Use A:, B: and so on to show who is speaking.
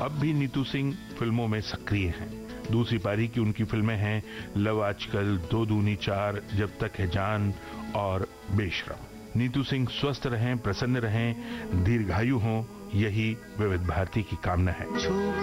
A: अब भी नीतू सिंह फिल्मों में सक्रिय हैं। दूसरी पारी की उनकी फिल्में हैं लव आजकल, 2 दूनी 4, जब तक है जान और बेशरम। नीतू सिंह स्वस्थ रहें, प्रसन्न रहें, दीर्घायु हों, यही विविध भारती की कामना है।